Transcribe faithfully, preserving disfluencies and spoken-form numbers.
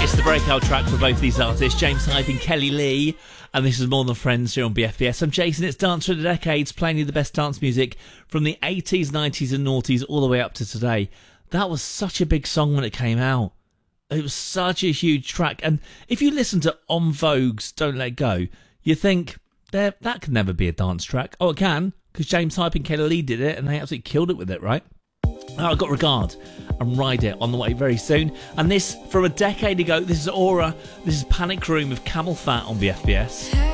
It's the breakout track for both these artists, James Hype and Kelly Lee, and this is More Than Friends here on B F B S. I'm Jason, it's Dance for the Decades, playing you the best dance music from the eighties, nineties and noughties all the way up to today. That was such a big song when it came out. It was such a huge track, and if you listen to En Vogue's Don't Let Go, you think, there that can never be a dance track. Oh, it can, because James Hype and Kelly Lee did it, and they absolutely killed it with it, right? Now, I've got Regard and Ride It on the way very soon. And this, from a decade ago, this is Aura. This is Panic Room with Camel Fat on B F B S.